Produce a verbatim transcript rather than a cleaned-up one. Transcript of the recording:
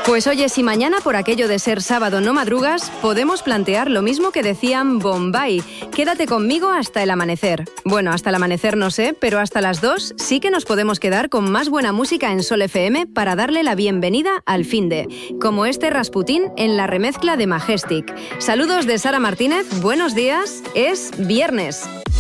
Pues oye, si mañana por aquello de ser sábado no madrugas, podemos plantear lo mismo que decían Bombay. Quédate conmigo hasta el amanecer. Bueno, hasta el amanecer no sé, pero hasta las dos sí que nos podemos quedar con más buena música en Sol F M para darle la bienvenida al finde, como este Rasputín en la remezcla de Majestic. Saludos de Sara Martínez, buenos días, es viernes.